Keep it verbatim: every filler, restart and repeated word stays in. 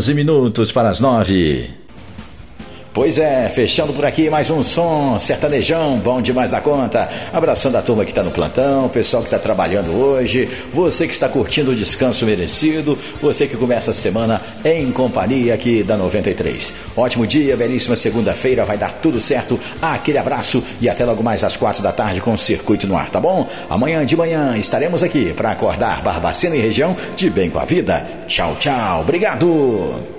doze minutos para as nove. Pois é, fechando por aqui mais um som sertanejão, bom demais da conta. Abraçando a turma que está no plantão, o pessoal que está trabalhando hoje, você que está curtindo o descanso merecido, você que começa a semana em companhia aqui da noventa e três. Ótimo dia, belíssima segunda-feira, vai dar tudo certo. Aquele abraço e até logo mais às quatro da tarde com o Circuito no Ar, tá bom? Amanhã de manhã estaremos aqui para acordar Barbacena e região de bem com a vida. Tchau, tchau, obrigado!